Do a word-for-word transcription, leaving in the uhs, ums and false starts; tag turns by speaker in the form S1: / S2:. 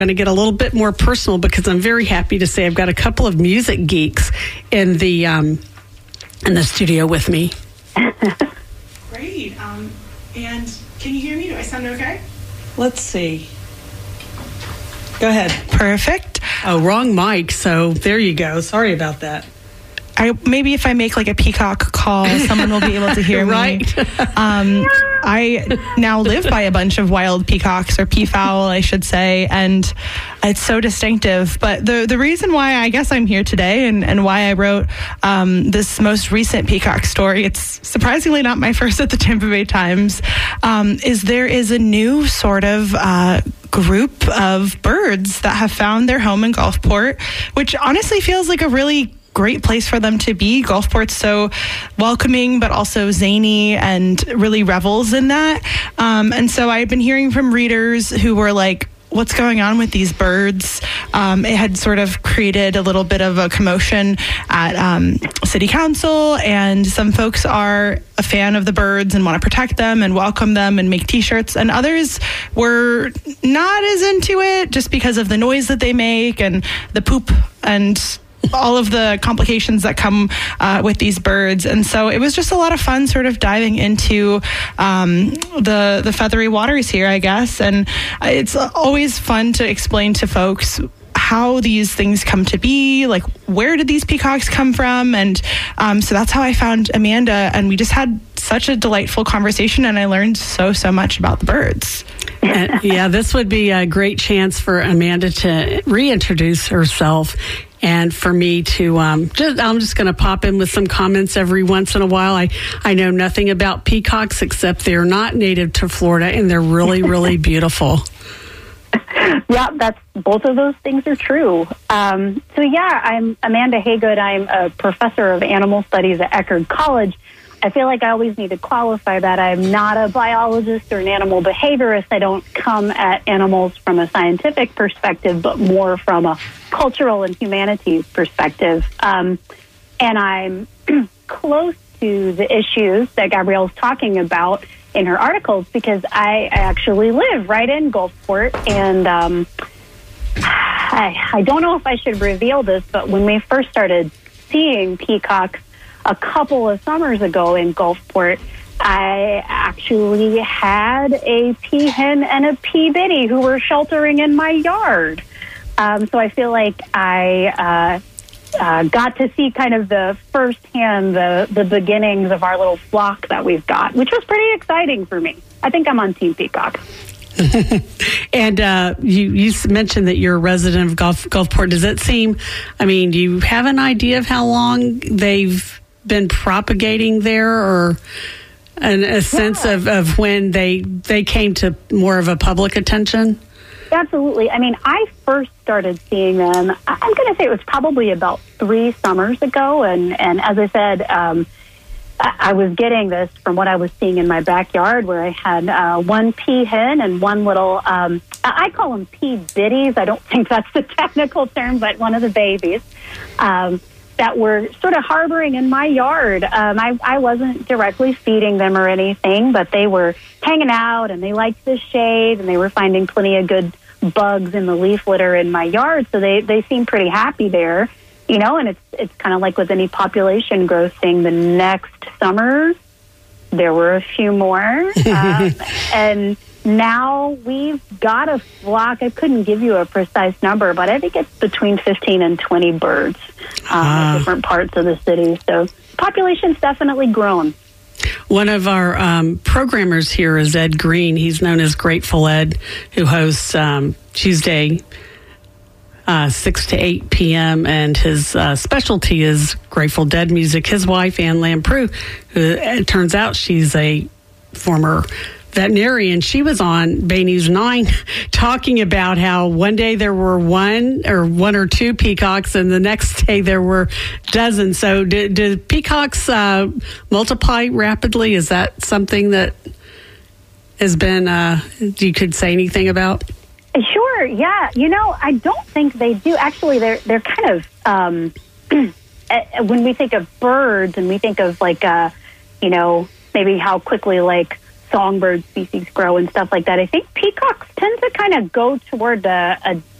S1: going to get a little bit more personal because I'm very happy to say I've got a couple of music geeks in the um, in the studio with me.
S2: Great. Um, and can you hear me? Do I sound okay?
S1: Let's see. Go ahead.
S3: Perfect.
S1: Oh, wrong mic. So there you go. Sorry about that.
S3: I, maybe if I make like a peacock call, someone will be able to hear
S1: right.
S3: me. Um, I now live by a bunch of wild peacocks, or peafowl, I should say, and it's so distinctive. But the the reason why I guess I'm here today and, and why I wrote um, this most recent peacock story, it's surprisingly not my first at the Tampa Bay Times, um, is there is a new sort of uh, group of birds that have found their home in Gulfport, which honestly feels like a really great place for them to be. Gulfport's so welcoming, but also zany and really revels in that. Um, and so I've been hearing from readers who were like, what's going on with these birds? Um, it had sort of created a little bit of a commotion at um, City Council, and some folks are a fan of the birds and want to protect them and welcome them and make t-shirts, and others were not as into it just because of the noise that they make and the poop and all of the complications that come uh, with these birds. And so it was just a lot of fun sort of diving into um, the the feathery waters here, I guess. And it's always fun to explain to folks how these things come to be, like where did these peacocks come from? And um, so that's how I found Amanda, and we just had such a delightful conversation, and I learned so, so much about the birds.
S1: Uh, yeah, this would be a great chance for Amanda to reintroduce herself. And for me to, um, just, I'm just going to pop in with some comments every once in a while. I, I know nothing about peacocks except they're not native to Florida, and they're really, really beautiful.
S4: Yeah, that's both of those things are true. Um, so yeah, I'm Amanda Haygood. I'm a professor of animal studies at Eckerd College. I feel like I always need to qualify that I'm not a biologist or an animal behaviorist. I don't come at animals from a scientific perspective, but more from a cultural and humanities perspective. Um, and I'm close to the issues that Gabrielle's talking about in her articles because I actually live right in Gulfport. And um, I, I don't know if I should reveal this, but when we first started seeing peacocks a couple of summers ago in Gulfport, I actually had a peahen and a pea biddy who were sheltering in my yard. Um, so I feel like I uh, uh, got to see kind of the firsthand the, the beginnings of our little flock that we've got, which was pretty exciting for me. I think I'm on Team Peacock.
S1: And uh, you, you mentioned that you're a resident of Gulf, Gulfport. Does it seem, I mean, do you have an idea of how long they've been propagating there, or an, a sense
S4: yeah.
S1: of, of when they they came to more of a public attention?
S4: Absolutely. I mean, I first started seeing them, I'm going to say it was probably about three summers ago. And, and as I said, um, I, I was getting this from what I was seeing in my backyard, where I had uh, one peahen and one little, um, I call them pea biddies. I don't think that's the technical term, but one of the babies. Um, that were sort of harboring in my yard. Um, I, I wasn't directly feeding them or anything, but they were hanging out and they liked the shade and they were finding plenty of good bugs in the leaf litter in my yard. So they, they seemed pretty happy there, you know, and it's, it's kind of like with any population growth thing. The next summer, there were a few more. um, and now we've got a flock. I couldn't give you a precise number, but I think it's between fifteen and twenty birds um,
S1: ah.
S4: in different parts of the city. So population's definitely grown.
S1: One of our um, programmers here is Ed Green. He's known as Grateful Ed, who hosts um, Tuesday uh, six to eight p.m., and his uh, specialty is Grateful Dead music. His wife, Ann Lamprou, who it turns out she's a former veterinarian, she was on Bay News nine talking about how one day there were one or one or two peacocks and the next day there were dozens. So do, do peacocks uh, multiply rapidly? Is that something that has been, uh, you could say anything about?
S4: Sure, yeah. You know, I don't think they do. Actually, they're, they're kind of, um, when we think of birds and we think of like, uh, you know, maybe how quickly like songbird species grow and stuff like that. I think peacocks tend to kind of go toward a, a